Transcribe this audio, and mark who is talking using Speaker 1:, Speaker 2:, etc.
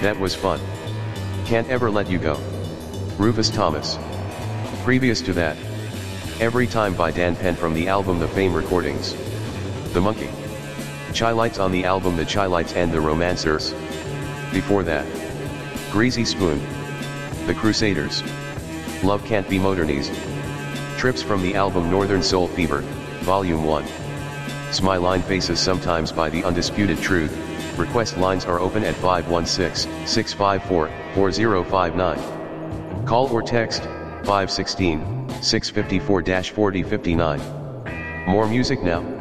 Speaker 1: That was fun. Can't ever let you go. Rufus Thomas. Previous to that, Every Time by Dan Penn from the album The Fame Recordings. The Monkey. Chi-Lites on the album The Chi-Lites and the Romancers. Before that, Greasy Spoon. The Crusaders. Love Can't Be Modernized. Trips from the album Northern Soul Fever, Volume 1. Smile Faces Sometimes by The Undisputed Truth. Request lines are open at 516-654-4059. Call or text 516-654-4059. More music now.